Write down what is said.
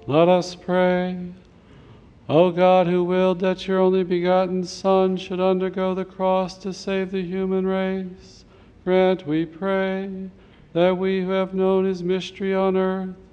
Let us pray. O God, who willed that your only begotten Son should undergo the cross to save the human race, grant, we pray, that we who have known his mystery on earth